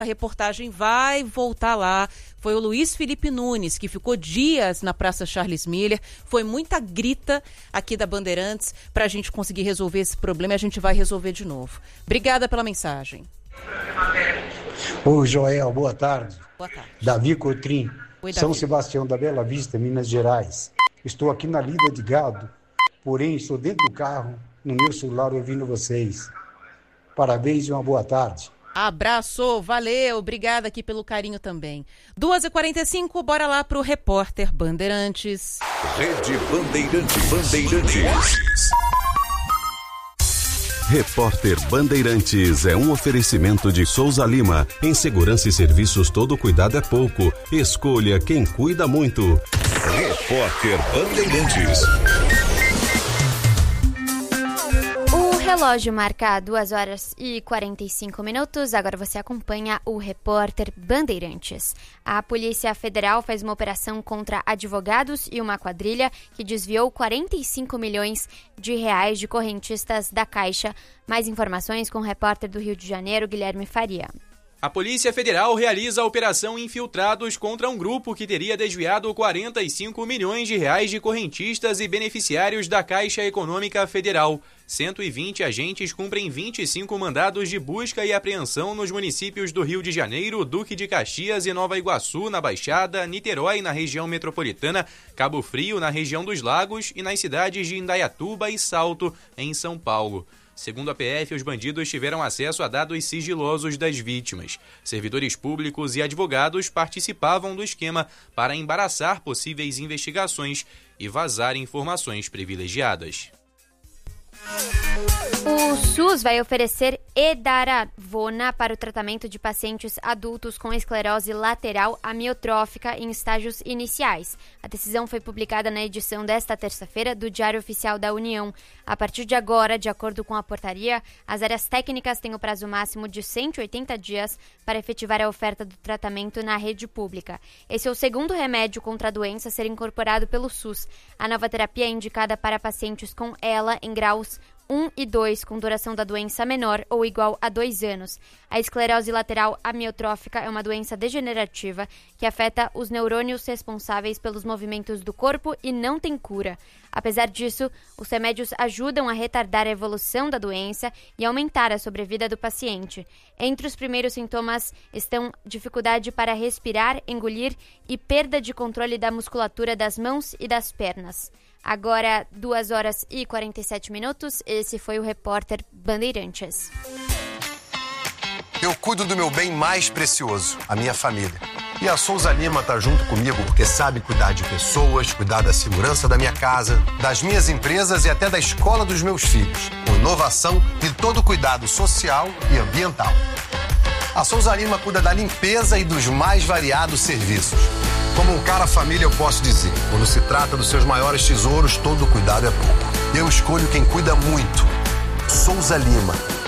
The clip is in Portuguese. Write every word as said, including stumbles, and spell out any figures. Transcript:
A reportagem vai voltar lá. Foi o Luiz Felipe Nunes, que ficou dias na Praça Charles Miller. Foi muita grita aqui da Bandeirantes para a gente conseguir resolver esse problema e a gente vai resolver de novo. Obrigada pela mensagem. Oi, Joel, boa tarde. Boa tarde. Davi Cotrim, Oi, São Davi. Sebastião da Bela Vista, Minas Gerais. Estou aqui na lida de gado, porém estou dentro do carro, no meu celular, ouvindo vocês. Parabéns e uma boa tarde. Abraço, valeu, obrigada aqui pelo carinho também. duas e quarenta e cinco, bora lá pro repórter Bandeirantes. Rede Bandeirantes. Bandeirantes. Repórter Bandeirantes é um oferecimento de Souza Lima. Em segurança e serviços, todo cuidado é pouco. Escolha quem cuida muito. Repórter Bandeirantes. O relógio marca duas horas e quarenta e cinco minutos. Agora você acompanha o repórter Bandeirantes. A Polícia Federal faz uma operação contra advogados e uma quadrilha que desviou quarenta e cinco milhões de reais de correntistas da Caixa. Mais informações com o repórter do Rio de Janeiro, Guilherme Faria. A Polícia Federal realiza a Operação Infiltrados contra um grupo que teria desviado quarenta e cinco milhões de reais de correntistas e beneficiários da Caixa Econômica Federal. cento e vinte agentes cumprem vinte e cinco mandados de busca e apreensão nos municípios do Rio de Janeiro, Duque de Caxias e Nova Iguaçu, na Baixada, Niterói, na região metropolitana, Cabo Frio, na região dos Lagos e nas cidades de Indaiatuba e Salto, em São Paulo. Segundo a P F, os bandidos tiveram acesso a dados sigilosos das vítimas. Servidores públicos e advogados participavam do esquema para embaraçar possíveis investigações e vazar informações privilegiadas. O SUS vai oferecer edaravona para o tratamento de pacientes adultos com esclerose lateral amiotrófica em estágios iniciais. A decisão foi publicada na edição desta terça-feira do Diário Oficial da União. A partir de agora, de acordo com a portaria, as áreas técnicas têm o prazo máximo de cento e oitenta dias para efetivar a oferta do tratamento na rede pública. Esse é o segundo remédio contra a doença a ser incorporado pelo SUS. A nova terapia é indicada para pacientes com ela em graus um e dois, com duração da doença menor ou igual a dois anos. A esclerose lateral amiotrófica é uma doença degenerativa que afeta os neurônios responsáveis pelos movimentos do corpo e não tem cura. Apesar disso, os remédios ajudam a retardar a evolução da doença e aumentar a sobrevida do paciente. Entre os primeiros sintomas estão dificuldade para respirar, engolir e perda de controle da musculatura das mãos e das pernas. Agora, duas horas e quarenta e sete minutos, esse foi o repórter Bandeirantes. Eu cuido do meu bem mais precioso, a minha família. E a Souza Lima tá junto comigo porque sabe cuidar de pessoas, cuidar da segurança da minha casa, das minhas empresas e até da escola dos meus filhos, com inovação e todo cuidado social e ambiental. A Souza Lima cuida da limpeza e dos mais variados serviços. Como um cara família, eu posso dizer, quando se trata dos seus maiores tesouros, todo cuidado é pouco. Eu escolho quem cuida muito. Souza Lima.